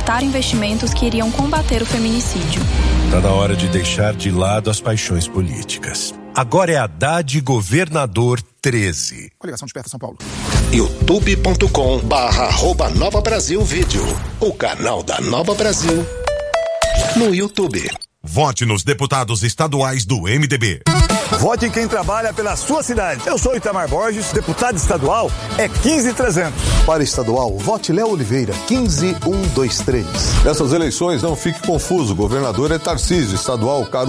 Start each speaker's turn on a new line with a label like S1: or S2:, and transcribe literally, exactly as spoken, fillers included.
S1: cortar investimentos que iriam combater o feminicídio.
S2: Está na hora de deixar de lado as paixões políticas. Agora é Haddad Governador treze.
S3: Coligação Desperta São Paulo.
S4: youtube ponto com barra arroba Nova Brasil Vídeo. O canal da Nova Brasil no YouTube.
S5: Vote nos deputados estaduais do M D B.
S6: Vote em quem trabalha pela sua cidade. Eu sou Itamar Borges, deputado estadual é quinze trezentos.
S7: Para estadual, vote Léo Oliveira, quinze cento e vinte e três.
S8: Nessas eleições, não fique confuso. O governador é Tarcísio, estadual Caru.